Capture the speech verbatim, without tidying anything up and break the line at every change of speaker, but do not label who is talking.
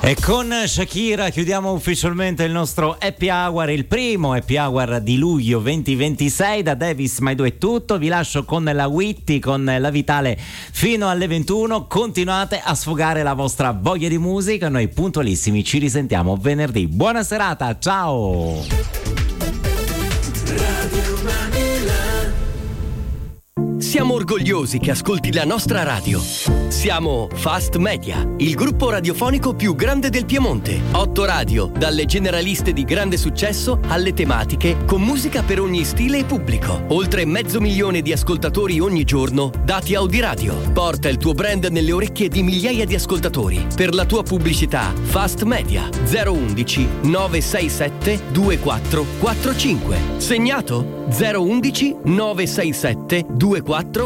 E con Shakira chiudiamo ufficialmente il nostro Happy Hour, il primo Happy Hour di luglio duemilaventisei. Da Davis Maido è tutto, vi lascio con la Whitty, con la Vitale fino alle ventuno. Continuate a sfogare la vostra voglia di musica, noi puntualissimi ci risentiamo venerdì. Buona serata, ciao!
Siamo orgogliosi che ascolti la nostra radio. Siamo Fast Media, il gruppo radiofonico più grande del Piemonte. Otto radio, dalle generaliste di grande successo alle tematiche, con musica per ogni stile e pubblico. Oltre mezzo milione di ascoltatori ogni giorno, dati Audiradio. Porta il tuo brand nelle orecchie di migliaia di ascoltatori. Per la tua pubblicità, Fast Media zero undici nove sei sette due quattro quattro cinque. Segnato? zero undici nove sei sette due quattro